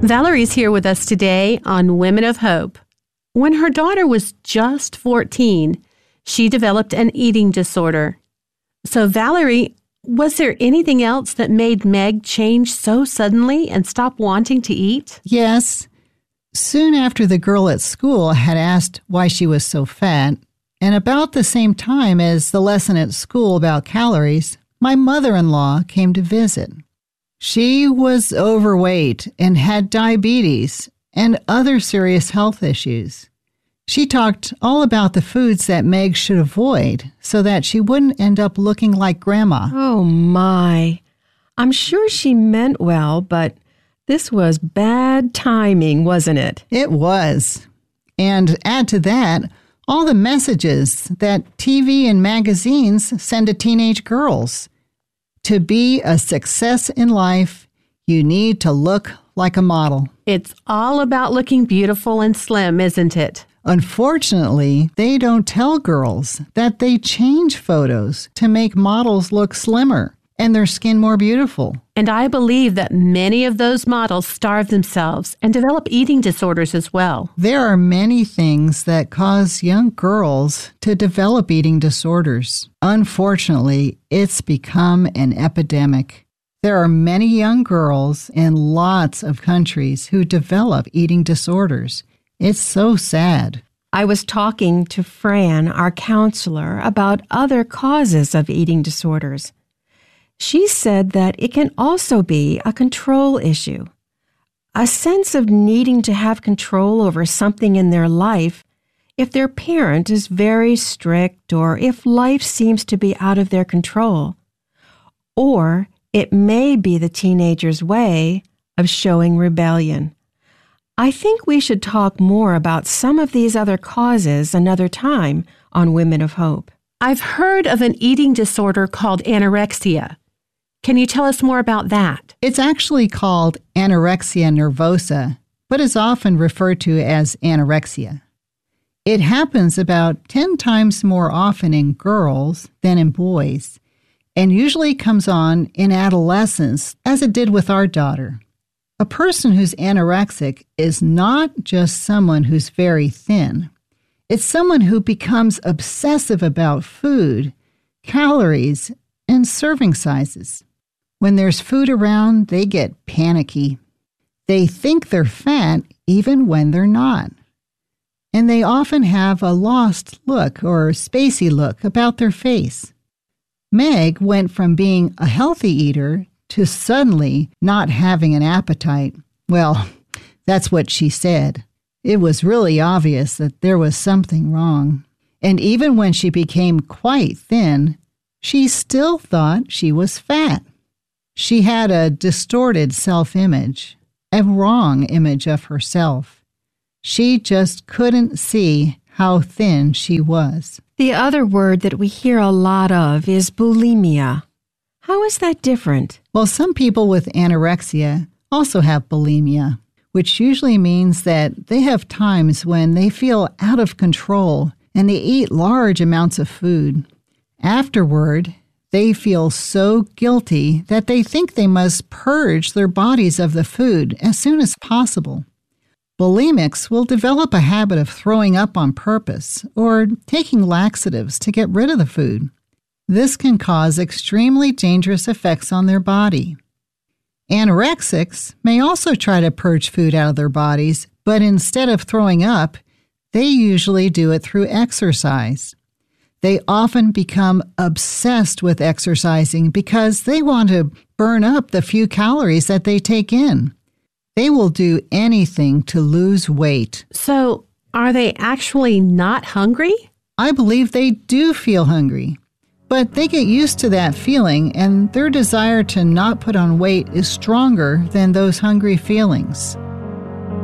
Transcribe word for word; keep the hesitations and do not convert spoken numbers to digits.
Valerie's here with us today on Women of Hope. When her daughter was just fourteen, she developed an eating disorder. So, Valerie, was there anything else that made Meg change so suddenly and stop wanting to eat? Yes. Soon after the girl at school had asked why she was so fat, and about the same time as the lesson at school about calories, my mother-in-law came to visit. She was overweight and had diabetes and other serious health issues. She talked all about the foods that Meg should avoid so that she wouldn't end up looking like Grandma. Oh, my. I'm sure she meant well, but this was bad timing, wasn't it? It was. And add to that, all the messages that T V and magazines send to teenage girls. To be a success in life, you need to look like a model. It's all about looking beautiful and slim, isn't it? Unfortunately, they don't tell girls that they change photos to make models look slimmer and their skin more beautiful. And I believe that many of those models starve themselves and develop eating disorders as well. There are many things that cause young girls to develop eating disorders. Unfortunately, it's become an epidemic. There are many young girls in lots of countries who develop eating disorders. It's so sad. I was talking to Fran, our counselor, about other causes of eating disorders. She said that it can also be a control issue, a sense of needing to have control over something in their life if their parent is very strict or if life seems to be out of their control. Or it may be the teenager's way of showing rebellion. I think we should talk more about some of these other causes another time on Women of Hope. I've heard of an eating disorder called anorexia. Can you tell us more about that? It's actually called anorexia nervosa, but is often referred to as anorexia. It happens about ten times more often in girls than in boys, and usually comes on in adolescence, as it did with our daughter. A person who's anorexic is not just someone who's very thin. It's someone who becomes obsessive about food, calories, and serving sizes. When there's food around, they get panicky. They think they're fat even when they're not. And they often have a lost look or spacey look about their face. Meg went from being a healthy eater to suddenly not having an appetite. Well, that's what she said. It was really obvious that there was something wrong. And even when she became quite thin, she still thought she was fat. She had a distorted self-image, a wrong image of herself. She just couldn't see how thin she was. The other word that we hear a lot of is bulimia. How is that different? Well, some people with anorexia also have bulimia, which usually means that they have times when they feel out of control and they eat large amounts of food. Afterward, they feel so guilty that they think they must purge their bodies of the food as soon as possible. Bulimics will develop a habit of throwing up on purpose or taking laxatives to get rid of the food. This can cause extremely dangerous effects on their body. Anorexics may also try to purge food out of their bodies, but instead of throwing up, they usually do it through exercise. They often become obsessed with exercising because they want to burn up the few calories that they take in. They will do anything to lose weight. So, are they actually not hungry? I believe they do feel hungry, but they get used to that feeling, and their desire to not put on weight is stronger than those hungry feelings.